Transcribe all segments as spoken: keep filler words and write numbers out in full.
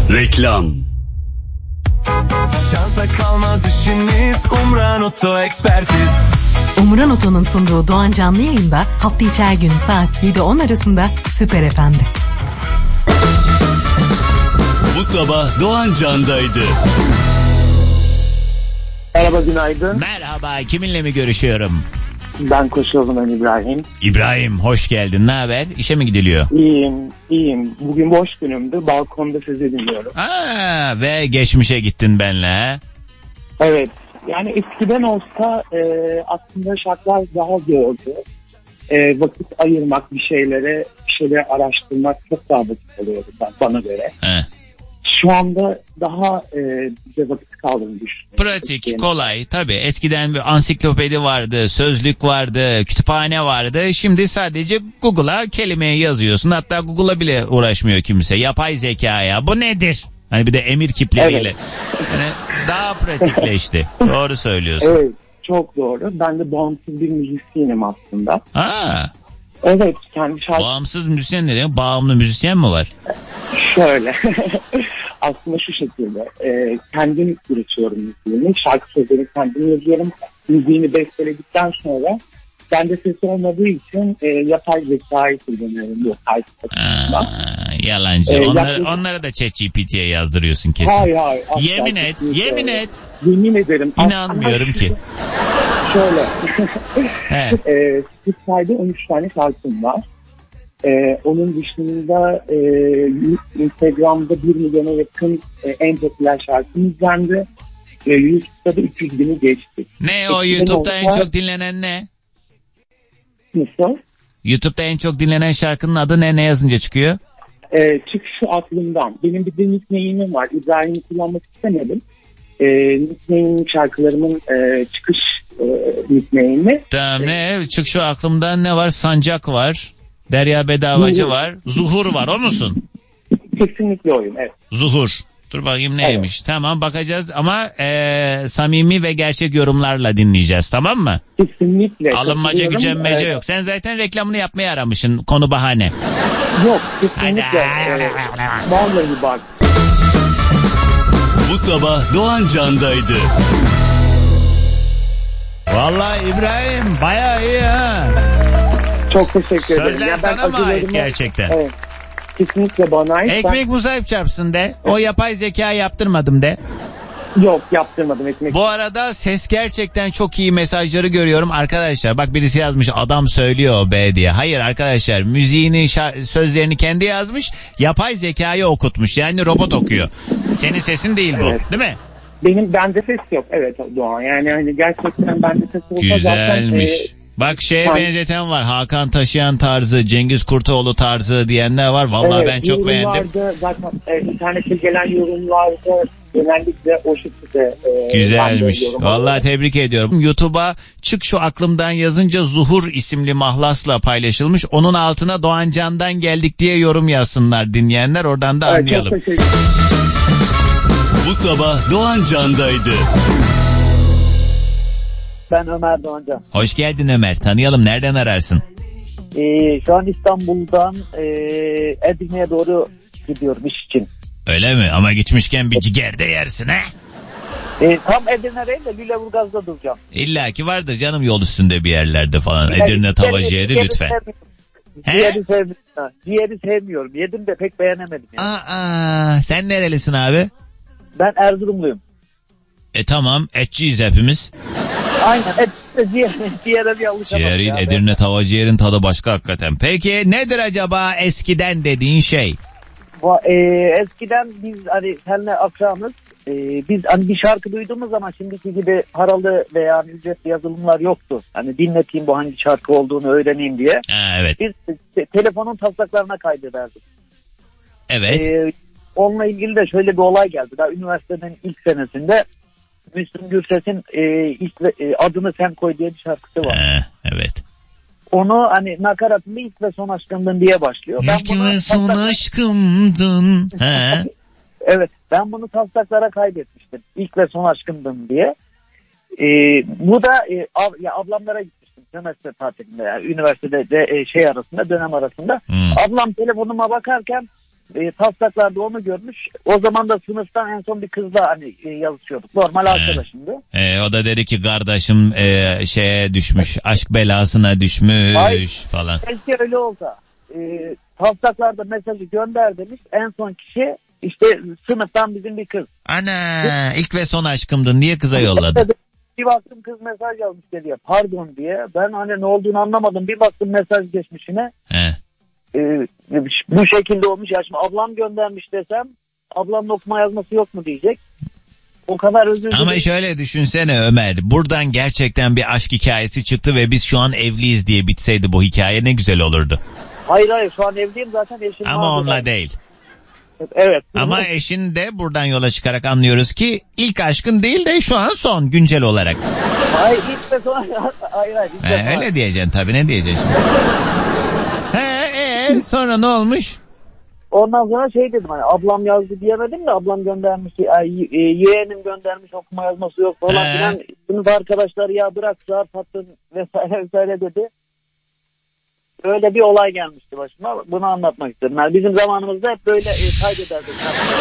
Reklam. Şansa kalmaz işiniz, Umran Oto Ekspertiz. Umran Oto'nun sunduğu Doğan Canlı Yayında hafta içi her gün saat yedi on arasında Süper F M'de. Bu sabah Doğan Can'daydı. Merhaba, günaydın. Merhaba, kiminle mi görüşüyorum? Ben Koşuyolu'ndan İbrahim. İbrahim, hoş geldin. Ne haber? İşe mi gidiliyor? İyiyim, iyiyim. Bugün boş günümdü. Balkonda sizi dinliyorum. Aa, ve geçmişe gittin benle ha? Evet. Yani eskiden olsa e, aslında şartlar daha zordu. E, vakit ayırmak bir şeylere, bir şeyleri araştırmak çok daha basit oluyordu bana göre. He. Şu anda daha e, bize vakit kaldığını düşünüyorum. Pratik, yani. Kolay. Tabii eskiden bir ansiklopedi vardı, sözlük vardı, kütüphane vardı. Şimdi sadece Google'a kelimeyi yazıyorsun. Hatta Google'a bile uğraşmıyor kimse. Yapay zekaya. Bu nedir? Hani bir de emir kipleriyle. Evet. Yani daha pratikleşti. Doğru söylüyorsun. Evet, çok doğru. Ben de bağımsız bir müzisyenim aslında. Aa, Evet, kendi şarkı... bağımsız müzisyen ne demek? Bağımlı müzisyen mi var? Şöyle, aslında şu şekilde, e, kendim üretiyorum müziğini, şarkı sözlerini kendim yazıyorum, müziğini besteledikten sonra bende ses olmadığı için e, yapay zekayı kullanıyorum bu kayıt açısından. Yalancı. Ee, onları, yaklaşık... onları da ChatGPT'ye yazdırıyorsun kesin. Hayır hayır. Asla, yemin et, yemin et. Yemin ederim. İnanmıyorum ki. Şöyle, He. e, Spotify'da on üç tane şarkım var. Ee, onun dışında e, Instagram'da bir milyona yakın e, en popüler şarkım izlendi. E, YouTube'da da üç yüz bini geçti. Ne o Eskiden YouTube'da olsa... en çok dinlenen ne? Nasıl? YouTube'da en çok dinlenen şarkının adı ne? Ne yazınca çıkıyor? E, çık şu aklımdan. Benim bir de nickname'im var. İbrahim'i kullanmak istemedim. E, nickname'im şarkılarımın e, çıkış e, nickname'i. Tamam, ne? Çık şu aklımdan ne var? Sancak var. Derya Bedavacı Zuhur var. Zuhur var, o musun? Kesinlikle oyum, evet. Zuhur. Dur bakayım neymiş. Evet. Tamam, bakacağız ama e, samimi ve gerçek yorumlarla dinleyeceğiz, tamam mı? Kesinlikle. Alınmaca, gücenmece evet. yok. Sen zaten reklamını yapmaya aramışsın. Konu bahane. Yok, kesinlikle. Evet. Vallahi bak. Bu sabah Doğan Can'daydı. Vallahi İbrahim bayağı iyi ha. Çok teşekkür ederim. Sözler ya ben sana mı ait acılarımı... gerçekten? Evet. Kesinlikle bana ait. Ekmek musayip çarpsın de. O yapay zeka yaptırmadım de. Ben... Yok, yaptırmadım ekmek. Bu arada ses gerçekten çok iyi mesajları görüyorum arkadaşlar. Bak birisi yazmış, adam söylüyor be diye. Hayır arkadaşlar, müziğini, şa- sözlerini kendi yazmış. Yapay zekayı okutmuş. Yani robot okuyor. Senin sesin değil bu, evet. Değil mi? Benim bende ses yok. Evet Doğan. Yani hani gerçekten bende ses olsa Güzelmiş. zaten... E... Bak şeye Yani, benzeten var. Hakan Taşıyan tarzı, Cengiz Kurtoğlu tarzı diyenler var. Vallahi evet, ben çok beğendim. Zaten e, internette gelen yorumlarda genellikle o şekilde. E, Güzelmiş. Vallahi tebrik ediyorum. YouTube'a çık şu aklımdan yazınca Zuhur isimli mahlasla paylaşılmış. Onun altına Doğan Can'dan geldik diye yorum yazsınlar dinleyenler. Oradan da evet, anlayalım. Bu sabah Doğan Can'daydı. Ben Ömer Doğancan. Hoş geldin Ömer. Tanıyalım. Nereden ararsın? Ee, şu an İstanbul'dan e, Edirne'ye doğru gidiyorum iş için. Öyle mi? Ama gitmişken bir ciğer de yersin ha? Ee, tam Edirne değil de Lüleburgaz'da duracağım. İlla ki vardır canım, yol üstünde bir yerlerde falan. Yani, Edirne tava ciğeri, ciğeri ciğeri lütfen. Ciğeri sevmiyorum. Ciğeri sevmiyorum. Yedim de pek beğenemedim. Yani. Aa, sen nerelisin abi? Ben Erzurumluyum. E tamam, etçiyiz hepimiz. Aynen, et, ciğer, ciğere bir alışamadım. Ciğerin, yani. Edirne tava ciğerin tadı başka hakikaten. Peki nedir acaba eskiden dediğin şey? Va, e, eskiden biz hani seninle akranız. E, biz hani bir şarkı duyduğumuz zaman şimdiki gibi paralı veya ücretli yazılımlar yoktu. Hani dinleteyim bu hangi şarkı olduğunu öğreneyim diye. Ha, evet. Biz te, telefonun taslaklarına kaydederdik. Evet. E, onunla ilgili de şöyle bir olay geldi. Daha üniversitenin ilk senesinde Müslüm Gürses'in e, ilk, e, adını sen koy diye bir şarkısı var. Ha, evet. Onu hani nakaratında ilk ve son aşkımdın diye başlıyor. Ben İlk bunu ve son taslak... aşkımdın. Ha. Evet, ben bunu taslaklara kaydetmiştim. İlk ve son aşkımdın diye. E, bu da e, ab, ya ablamlara gitmiştim semester tatilinde, yani üniversitede de, e, şey arasında, dönem arasında. Hmm. Ablam telefonuma bakarken E, taslaklarda onu görmüş. O zaman da sınıftan en son bir kızla hani e, yazışıyorduk. Normal arkadaşımdı. E, o da dedi ki kardeşim e, şeye düşmüş, aşk belasına düşmüş Hayır. falan. Belki öyle olsa. E, taslaklarda mesajı gönder demiş. En son kişi işte sınıftan bizim bir kız. Ana ilk ve son aşkımdın diye kıza yolladı. Bir baktım kız mesaj yazmış dedi. Pardon diye. Ben hani ne olduğunu anlamadım. Bir baktım mesaj geçmişine. He. Ee, bu şekilde olmuş. Ya şimdi ablam göndermiş desem ablamın okuma yazması yok mu diyecek. O kadar özür dilerim. Ama şöyle düşünsene Ömer. Buradan gerçekten bir aşk hikayesi çıktı ve biz şu an evliyiz diye bitseydi bu hikaye ne güzel olurdu. Hayır hayır şu an evliyim zaten eşim. Ama onunla değil. Evet. Ama eşin de buradan yola çıkarak anlıyoruz ki ilk aşkın değil de şu an son güncel olarak. Hayır ilk ve son. Hayır hayır. He, öyle diyeceksin tabii, ne diyeceksin şimdi? He, ee, sonra ne olmuş? Ondan sonra şey dedim hani ablam yazdı diyemedim de ablam göndermiş, ay, e, yeğenim göndermiş okuma yazması yok falan He. filan. Sınıf arkadaşlar ya bırak zar tatlın vesaire vesaire dedi. Öyle bir olay gelmişti başıma. Bunu anlatmak istedim. Yani bizim zamanımızda hep böyle e, kaydederdik.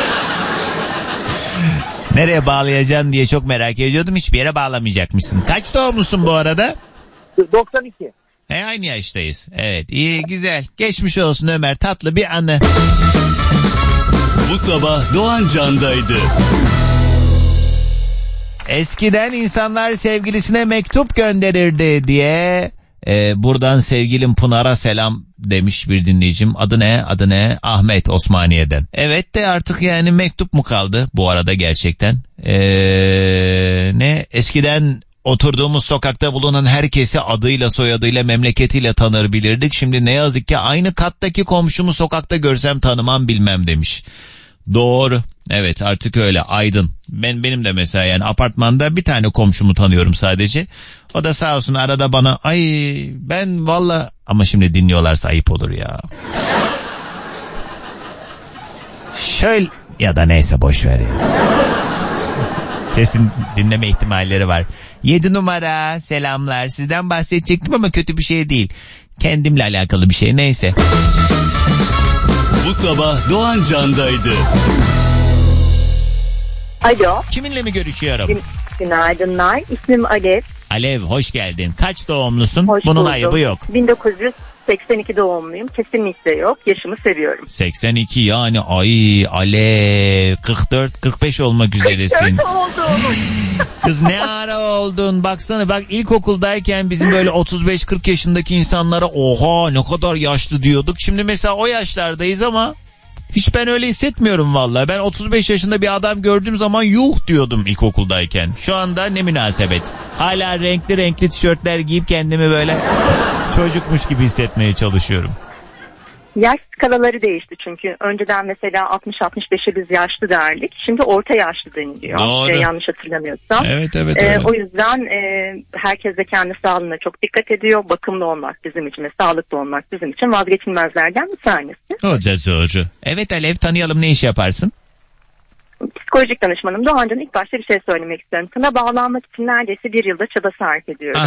Nereye bağlayacaksın diye çok merak ediyordum. Hiçbir yere bağlamayacakmışsın. Kaç doğumlusun bu arada? doksan iki. He, aynı yaştayız. Evet, iyi, güzel. Geçmiş olsun Ömer, tatlı bir anı. Bu sabah Doğan Can'daydı. Eskiden insanlar sevgilisine mektup gönderirdi diye e, buradan sevgilim Pınar'a selam demiş bir dinleyicim. Adı ne? Adı ne? Ahmet, Osmaniye'den. Evet de artık yani mektup mu kaldı bu arada gerçekten? Ee, ne? Eskiden oturduğumuz sokakta bulunan herkesi adıyla, soyadıyla, memleketiyle tanır bilirdik. Şimdi ne yazık ki aynı kattaki komşumu sokakta görsem tanımam bilmem demiş. Doğru. Evet, artık öyle. Aydın. Ben benim de mesela yani apartmanda bir tane komşumu tanıyorum sadece. O da sağ olsun arada bana ay ben valla, ama şimdi dinliyorlarsa ayıp olur ya. Şöyle ya da neyse boş ver ya. Kesin dinleme ihtimalleri var. Yedi numara selamlar. Sizden bahsedecektim ama kötü bir şey değil. Kendimle alakalı bir şey, neyse. Bu sabah Doğan Can'daydı. Alo. Kiminle mi görüşüyorum? Gün, günaydınlar. İsmim Alev. Alev, hoş geldin. Kaç doğumlusun? Hoş Bunun buldum. ayıbı yok. bin dokuz yüz seksen iki doğumluyum. Kesinlikle yok. Yaşımı seviyorum. seksen iki yani ay Alev kırk dört kırk beş olmak üzeresin. Dört oldum. Kız ne ara oldun? Baksana bak, ilkokuldayken bizim böyle otuz beş kırk yaşındaki insanlara oha ne kadar yaşlı diyorduk. Şimdi mesela o yaşlardayız ama hiç ben öyle hissetmiyorum vallahi. Ben otuz beş yaşında bir adam gördüğüm zaman yuh diyordum ilkokuldayken. Şu anda ne münasebet. Hala renkli renkli tişörtler giyip kendimi böyle çocukmuş gibi hissetmeye çalışıyorum. Yaş skalaları değişti çünkü. Önceden mesela altmış altmış beşe biz yaşlı derdik. Şimdi orta yaşlı deniliyor. Doğru. Şey, yanlış hatırlamıyorsam. Evet evet Ee, öyle. o yüzden e, herkes de kendi sağlığına çok dikkat ediyor. Bakımlı olmak bizim için ve sağlıklı olmak bizim için vazgeçilmezlerden bir tanesi. Hoca zoru. Evet Alev, tanıyalım, ne iş yaparsın? Psikolojik danışmanım. Doğancan ilk başta bir şey söylemek istiyorum. Sana bağlanmak için neredeyse bir yılda çaba sarf ediyorum.